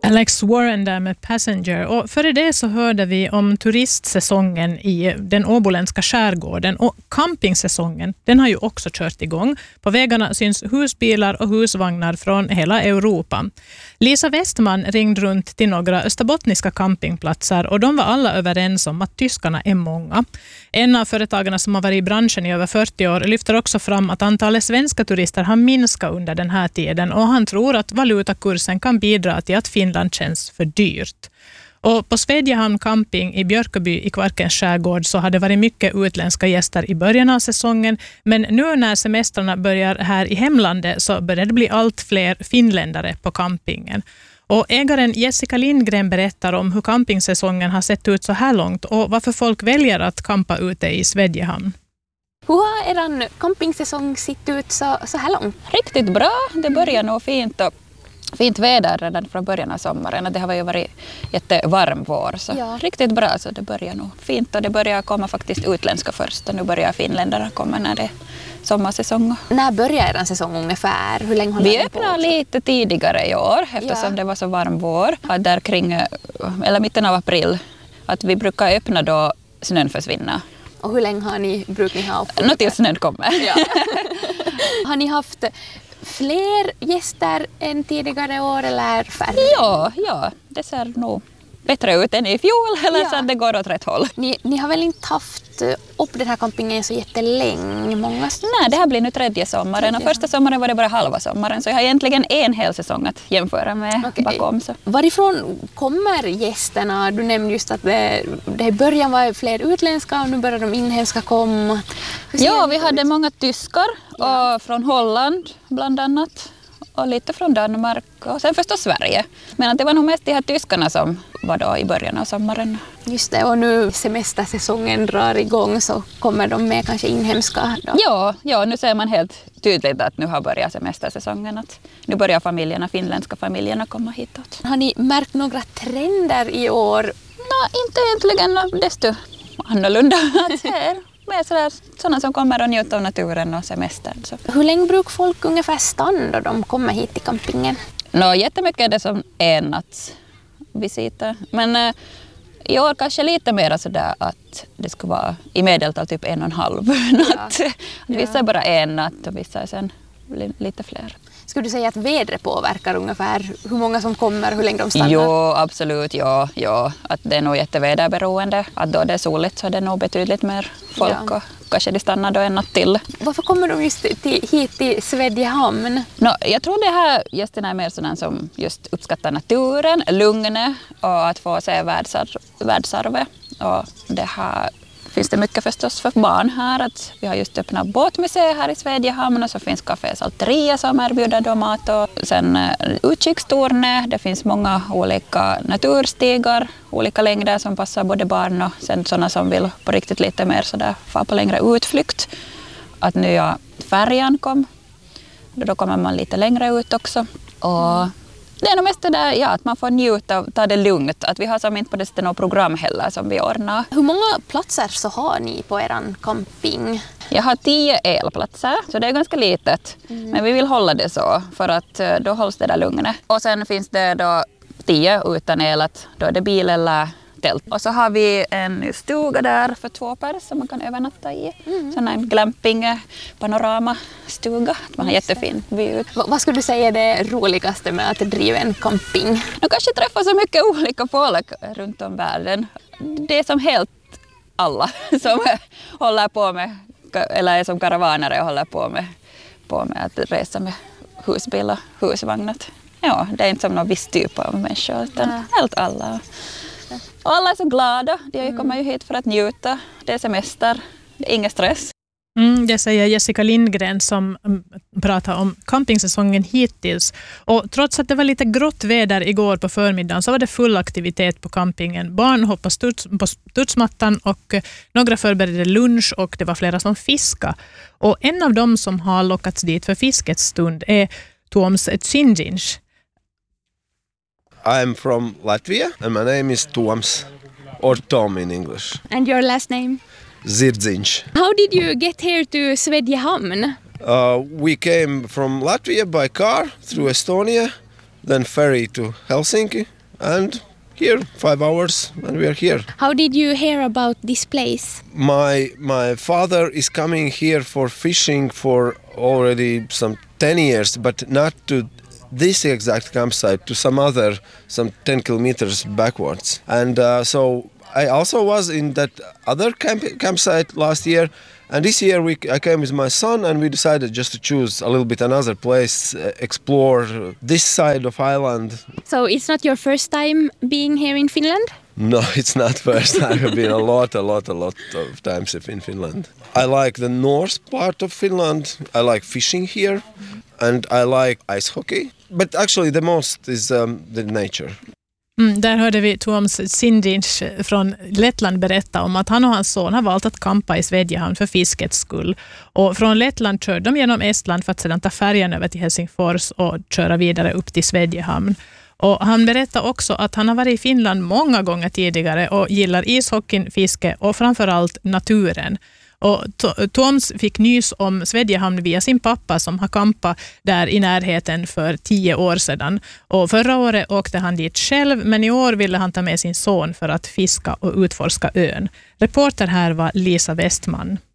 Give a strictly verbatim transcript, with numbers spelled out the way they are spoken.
Alex Warren där med Passenger. Och före det så hörde vi om turistsäsongen i den åboländska skärgården. Och campingsäsongen, den har ju också kört igång. På vägarna syns husbilar och husvagnar från hela Europa. Lisa Westman ringde runt till några österbottniska campingplatser och de var alla överens om att tyskarna är många. En av företagarna som har varit i branschen i över fyrtio år lyfter också fram att antalet svenska turister har minskat under den här tiden och han tror att valutakursen kan bidra till att Finland känns för dyrt. Och på Svedjehamn camping i Björköby i Kvarkens skärgård så har det varit mycket utländska gäster i början av säsongen, men nu när semestrarna börjar här i hemlandet så börjar det bli allt fler finländare på campingen. Och ägaren Jessica Lindgren berättar om hur campingsäsongen har sett ut så här långt och varför folk väljer att campa ute i Svedjehamn. Hur har er campingsäsong sett ut så, så här långt? Riktigt bra. Det börjar nog fint och fint väder redan från början av sommaren. Det har ju varit jättevarm vår så ja. Riktigt bra. Så det börjar nog fint och det börjar komma faktiskt utländska först och nu börjar finländare komma när det är sommarsäsong. När börjar er säsong ungefär? Hur länge håller Vi öppnar lite tidigare i år eftersom ja. Det var så varm vår. Att där kring, eller mitten av april, att vi brukar öppna då snön försvinner. Och hur länge har ni, brukar ni ha upp? Nå tills snön kommer. Ja. Har ni haft fler gäster än tidigare år eller färre? Ja, ja, det ser nog bättre ut än i fjol eller ja. Så att det går åt rätt håll. Ni, ni har väl inte haft upp den här campingen så jättelänge? Många... Nej, det här blir nu tredje sommaren och första sommaren var det bara halva sommaren så jag har egentligen en hel säsong att jämföra med okay. bakom. Så. Varifrån kommer gästerna? Du nämnde just att det, det i början var fler utländska och nu börjar de inhemska komma. Ja, vi hade många tyskar ja. Och från Holland bland annat. Och lite från Danmark och sen förstås Sverige. Men att det var nog mest de här tyskarna som var då i början av sommaren. Just det, och nu semestersäsongen drar igång så kommer de med kanske inhemska då? Ja, ja, nu ser man helt tydligt att nu har börjat semestersäsongen. Att nu börjar familjerna, finländska familjerna komma hitåt. Har ni märkt några trender i år? Nej, inte egentligen desto annorlunda att se. Med sådär, sådana som kommer och njuter av naturen och semestern. Så. Hur länge brukar folk ungefär stanna då de kommer hit till campingen? Nå, jättemycket är det som en nattsvisiter. Men eh, i år kanske lite mer sådär att det skulle vara i medeltal typ en och en halv natt. Ja. Vissa är bara en natt och vissa är sen lite fler. Skulle du säga att vädret påverkar ungefär hur många som kommer, hur länge de stannar? Jo, absolut. Ja, ja. Att det är nog jätteväderberoende. Att då det är soligt så är det nog betydligt mer folk ja. Och kanske de stannar då en natt till. Varför kommer de just till, hit till Svedjehamn? No, jag tror det här gästerna är mer sådana som just uppskattar naturen, lugnet och att få se världsar, världsarvet. Och det här finns det mycket förstås för barn här. Att vi har just öppnat båtmuseet här i Svedjehamn och så finns Café Salteria som erbjuder då mat och sen utkikstornet. Det finns många olika naturstigar, olika längder som passar både barn och sen sådana som vill på riktigt lite mer sådär få på längre utflykt. Att nya färjan kom, då kommer man lite längre ut också. Och det är nog mest det där, ja, att man får njuta och ta det lugnt. Att vi har som inte på det sättet något program heller som vi ordnar. Hur många platser så har ni på er camping? Jag har tio elplatser, så det är ganska litet. Mm. Men vi vill hålla det så, för att då hålls det där lugnet. Och sen finns det då tio utan el, att då är det bil eller tält. Och så har vi en stuga där för två pers som man kan övernatta i. Mm. Sån en glamping panoramastuga. Man har jättefin vy ut. V- vad skulle du säga är det roligaste med att driva en camping? Jag kanske träffar så mycket olika folk runt om världen. Det är som helt alla som håller på med, eller är som karavaner och håller på med, på med att resa med husbil och husvagn. Ja, det är inte som någon viss typ av människor utan ja. Helt alla. Och alla är så glada. De mm. kommer ju hit för att njuta. Det är semester. Det är ingen stress. Mm, det säger Jessica Lindgren som pratar om campingsäsongen hittills. Och trots att det var lite grått väder igår på förmiddagen så var det full aktivitet på campingen. Barn hoppade studs, på studsmattan och några förberedde lunch och det var flera som fiskade. Och en av dem som har lockats dit för fiskets stund är Tuoms Tsinginch. I'm from Latvia and my name is Tuoms, or Tom in English. And your last name? Zirzinch. How did you get here to Svedjehamn? Uh, we came from Latvia by car through Estonia, then ferry to Helsinki, and here five hours and we are here. How did you hear about this place? My my father is coming here for fishing for already some ten years, but not to this exact campsite, to some other, some ten kilometers backwards. And uh, so I also was in that other camp campsite last year. And this year we, I came with my son and we decided just to choose a little bit another place, uh, explore this side of Ireland. So it's not your first time being here in Finland? No, it's not first. I have been a lot, a lot, a lot of times in Finland. I like the north part of Finland. I like fishing here and I like ice hockey. But actually the most is um, the nature. Mm, där hörde vi Tuomas Sindinch från Lettland berätta om att han och hans son har valt att kampa i Svedjehamn för fiskets skull. Och från Lettland körde de genom Estland för att sedan ta färjan över till Helsingfors och köra vidare upp till Svedjehamn. Och han berättar också att han har varit i Finland många gånger tidigare och gillar ishockeyn, fiske och framförallt naturen. Och Toms fick nys om Svedjehamn via sin pappa som har kampat där i närheten för tio år sedan. Och förra året åkte han dit själv, men i år ville han ta med sin son för att fiska och utforska ön. Reporter här var Lisa Westman.